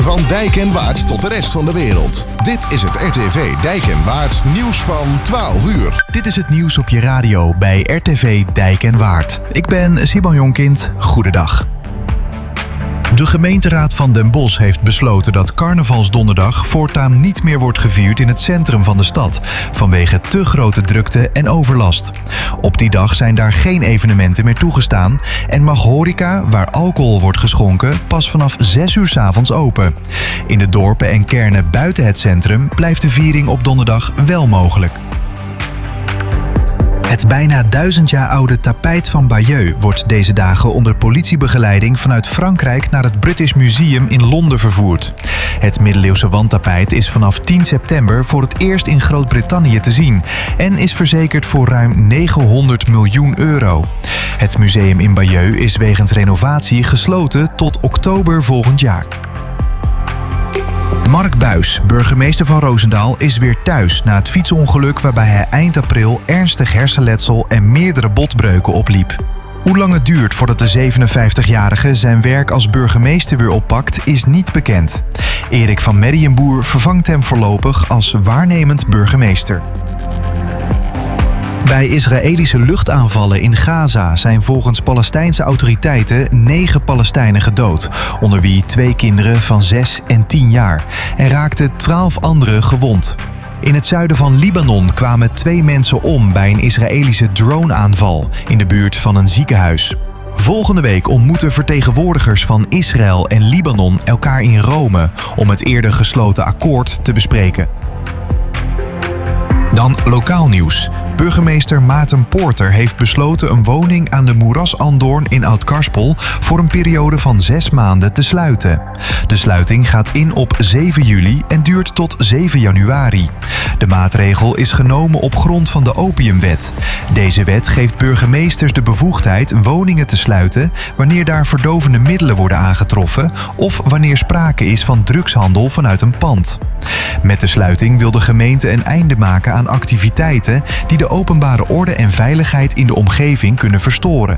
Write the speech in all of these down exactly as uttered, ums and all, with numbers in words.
Van Dijk en Waard tot de rest van de wereld. Dit is het R T V Dijk en Waard nieuws van twaalf uur. Dit is het nieuws op je radio bij R T V Dijk en Waard. Ik ben Simon Jonkind. Goedendag. De gemeenteraad van Den Bosch heeft besloten dat carnavalsdonderdag voortaan niet meer wordt gevierd in het centrum van de stad, vanwege te grote drukte en overlast. Op die dag zijn daar geen evenementen meer toegestaan en mag horeca, waar alcohol wordt geschonken, pas vanaf zes uur 's avonds open. In de dorpen en kernen buiten het centrum blijft de viering op donderdag wel mogelijk. Het bijna duizend jaar oude tapijt van Bayeux wordt deze dagen onder politiebegeleiding vanuit Frankrijk naar het British Museum in Londen vervoerd. Het middeleeuwse wandtapijt is vanaf tien september voor het eerst in Groot-Brittannië te zien en is verzekerd voor ruim negenhonderd miljoen euro. Het museum in Bayeux is wegens renovatie gesloten tot oktober volgend jaar. Mark Buys, burgemeester van Roosendaal, is weer thuis na het fietsongeluk waarbij hij eind april ernstig hersenletsel en meerdere botbreuken opliep. Hoe lang het duurt voordat de zevenenvijftigjarige zijn werk als burgemeester weer oppakt, is niet bekend. Erik van Merrienboer vervangt hem voorlopig als waarnemend burgemeester. Bij Israëlische luchtaanvallen in Gaza zijn volgens Palestijnse autoriteiten negen Palestijnen gedood, onder wie twee kinderen van zes en tien jaar, en raakten twaalf anderen gewond. In het zuiden van Libanon kwamen twee mensen om bij een Israëlische droneaanval in de buurt van een ziekenhuis. Volgende week ontmoeten vertegenwoordigers van Israël en Libanon elkaar in Rome om het eerder gesloten akkoord te bespreken. Dan lokaal nieuws. Burgemeester Maarten Poorter heeft besloten een woning aan de Moerasandoorn in Oud-Karspel voor een periode van zes maanden te sluiten. De sluiting gaat in op zeven juli en duurt tot zeven januari. De maatregel is genomen op grond van de opiumwet. Deze wet geeft burgemeesters de bevoegdheid woningen te sluiten wanneer daar verdovende middelen worden aangetroffen of wanneer sprake is van drugshandel vanuit een pand. Met de sluiting wil de gemeente een einde maken aan activiteiten die de openbare orde en veiligheid in de omgeving kunnen verstoren.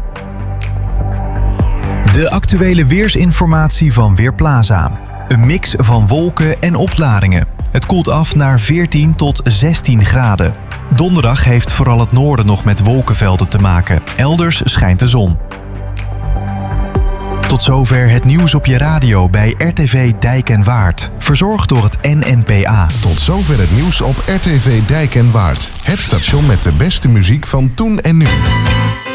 De actuele weersinformatie van Weerplaza. Een mix van wolken en opklaringen. Het koelt af naar veertien tot zestien graden. Donderdag heeft vooral het noorden nog met wolkenvelden te maken. Elders schijnt de zon. Tot zover het nieuws op je radio bij R T V Dijk en Waard. Verzorgd door het N N P A. Tot zover het nieuws op R T V Dijk en Waard. Het station met de beste muziek van toen en nu.